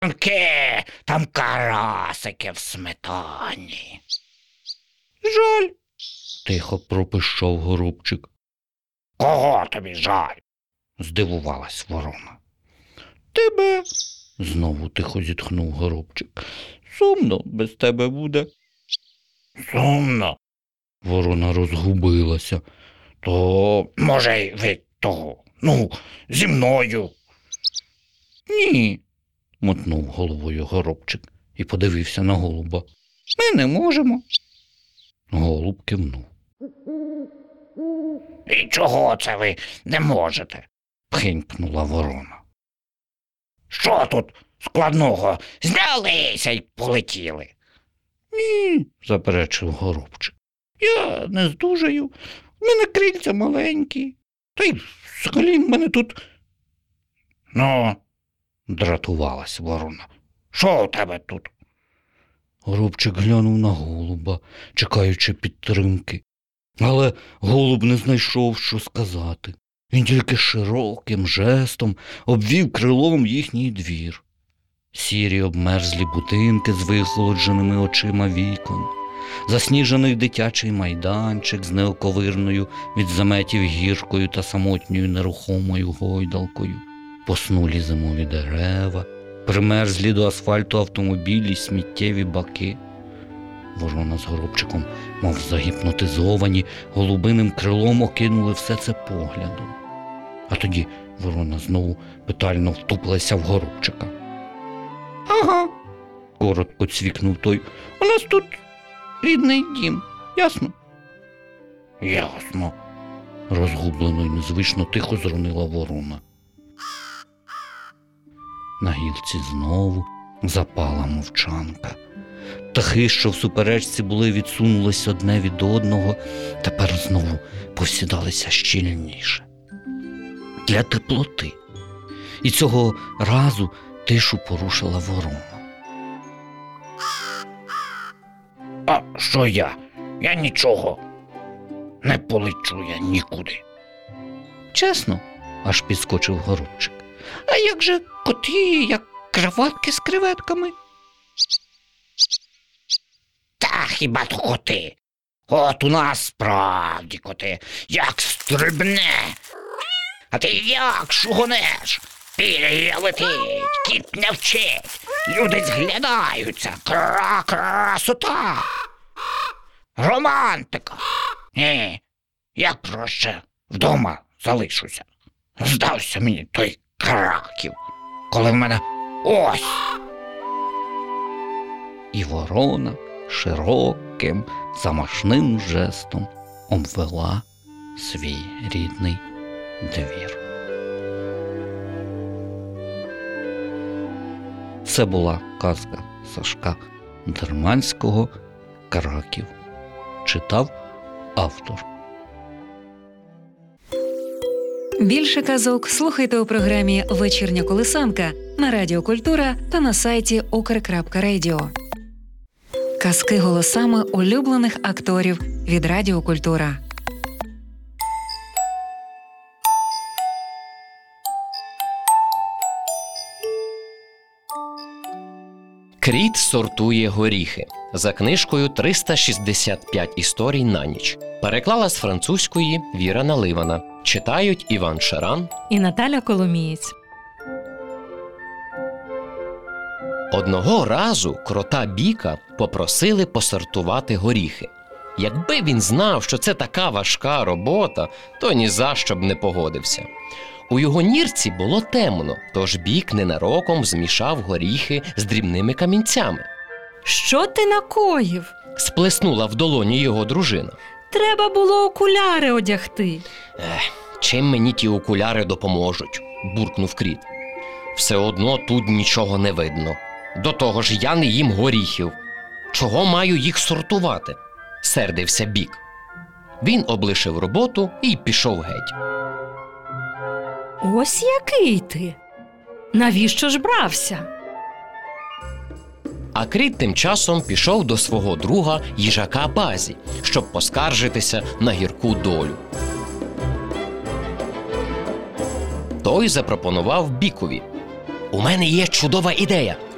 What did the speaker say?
там карасики в сметані. Жаль, тихо пропищав Горобчик. Кого тобі жаль? Здивувалась ворона. Тебе, знову тихо зітхнув Горобчик. Сумно без тебе буде. Сумно? Ворона розгубилася. То, може, ви того, зі мною? Ні, мотнув головою Горобчик і подивився на голуба. Ми не можемо. Голуб кивнув. І чого це ви не можете? Пхинькнула ворона. Що тут складного? Знялися й полетіли. Ні, заперечив Горобчик. Я не здужаю. В мене крильця маленькі. Та й взагалі в мене тут... дратувалась ворона. Що у тебе тут? Горобчик глянув на голуба, чекаючи підтримки. Але голуб не знайшов, що сказати. Він тільки широким жестом обвів крилом їхній двір. Сірі обмерзлі будинки з вихолодженими очима вікон, засніжений дитячий майданчик з неоковирною від заметів гіркою та самотньою нерухомою гойдалкою, поснулі зимові дерева, примерзлі до асфальту автомобілі, сміттєві баки. Ворона з Горобчиком, мов загіпнотизовані, голубиним крилом окинули все це поглядом. А тоді ворона знову питально втупилася в Горобчика. Ага, коротко цвікнув той. У нас тут рідний дім, ясно? Ясно, розгублено й незвично тихо зронила ворона. На гілці знову запала мовчанка. Птахи, що в суперечці були, відсунулись одне від одного, тепер знову посідалися щільніше. Для теплоти. І цього разу тишу порушила ворона. А що я? Я нічого. Не полечу я нікуди. Чесно, аж підскочив Горобчик. А як же коти, як краватки з креветками? Та хіба то коти? От у нас справді коти, як стрибне. А ти як шугонеш? Пір'я летить, кіт не вчить, люди зглядаються, красота, романтика. Ні, я краще вдома залишуся. Здався мені той Краків, коли в мене ось. І ворона широким, замашним жестом обвела свій рідний двір. Це була казка Сашка Дерманського «Краків». Читав автор. Більше казок слухайте у програмі «Вечірня колисанка» на Радіо Культура та на сайті ukr.radio. Казки голосами улюблених акторів від Радіо Культура. Кріт сортує горіхи за книжкою «365 історій на ніч». Переклала з французької Віра Наливана. Читають Іван Шаран і Наталя Коломієць. Одного разу крота Біка попросили посортувати горіхи. Якби він знав, що це така важка робота, то ні за що б не погодився. У його нірці було темно, тож Бік ненароком змішав горіхи з дрібними камінцями. «Що ти накоїв?» – сплеснула в долоні його дружина. «Треба було окуляри одягти». Чим мені ті окуляри допоможуть?» – буркнув Кріт. «Все одно тут нічого не видно. До того ж я не їм горіхів. Чого маю їх сортувати?» – сердився Бік. Він облишив роботу і пішов геть. «Ось який ти! Навіщо ж брався?» А Кріт тим часом пішов до свого друга їжака Базі, щоб поскаржитися на гірку долю. Той запропонував Бікові: «У мене є чудова ідея.